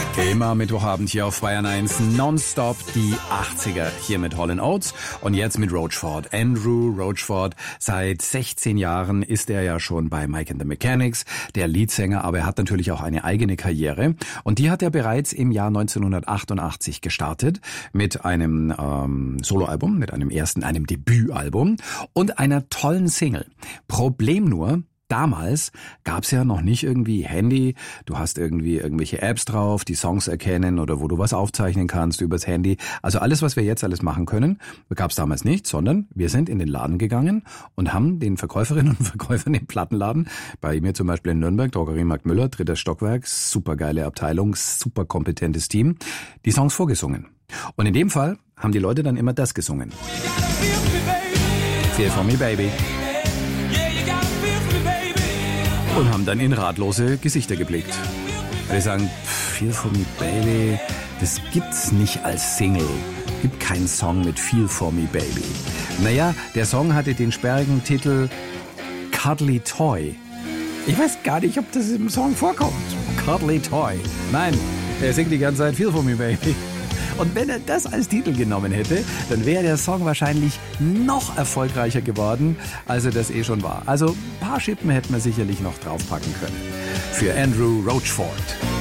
Immer Mittwochabend hier auf Bayern 1 nonstop die 80er hier mit Hall & Oates und jetzt mit Roachford. Andrew Roachford, seit 16 Jahren ist er ja schon bei Mike and the Mechanics, der Leadsänger, aber er hat natürlich auch eine eigene Karriere und die hat er bereits im Jahr 1988 gestartet mit einem Soloalbum, mit einem Debütalbum und einer tollen Single. Problem nur, damals gab's ja noch nicht irgendwie Handy, du hast irgendwie irgendwelche Apps drauf, die Songs erkennen oder wo du was aufzeichnen kannst übers Handy. Also alles, was wir jetzt alles machen können, gab's damals nicht, sondern wir sind in den Laden gegangen und haben den Verkäuferinnen und Verkäufern im Plattenladen, bei mir zum Beispiel in Nürnberg, Drogeriemarkt Müller, 3. Stockwerk, supergeile Abteilung, super kompetentes Team, die Songs vorgesungen. Und in dem Fall haben die Leute dann immer das gesungen. Feel for me, baby. Und haben dann in ratlose Gesichter geblickt. Weil die sagen, Feel for me, baby, das gibt's nicht als Single. Gibt keinen Song mit Feel for me, baby. Naja, der Song hatte den sperrigen Titel Cuddly Toy. Ich weiß gar nicht, ob das im Song vorkommt. Cuddly Toy. Nein, er singt die ganze Zeit Feel for me, baby. Und wenn er das als Titel genommen hätte, dann wäre der Song wahrscheinlich noch erfolgreicher geworden, als er das schon war. Also ein paar Schippen hätten wir sicherlich noch draufpacken können. Für Andrew Roachford.